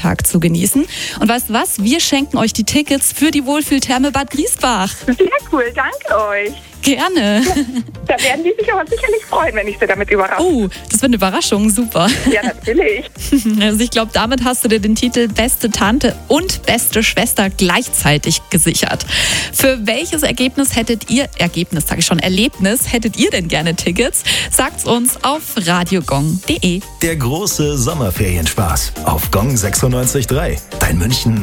Feiertag zu genießen. Und weißt du was? Wir schenken euch die Tickets für die Wohlfühltherme Bad Griesbach. Sehr cool, danke euch. Gerne. Da werden die sich aber sicherlich freuen, wenn ich sie damit überrasche. Oh, das wird eine Überraschung, super. Ja, natürlich. Also ich glaube, damit hast du dir den Titel Beste Tante und Beste Schwester gleichzeitig gesichert. Für welches Erlebnis hättet ihr denn gerne Tickets? Sagt's uns auf radiogong.de. Der große Sommerferienspaß auf Gong 96.3. Dein München